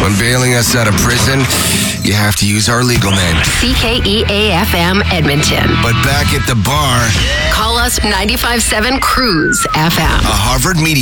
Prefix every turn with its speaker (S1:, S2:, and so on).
S1: When bailing us out of prison, you have to use our legal name.
S2: CKEA-FM Edmonton.
S1: But back at the bar,
S2: Call us 95.7 Cruise FM.
S1: a Harvard Media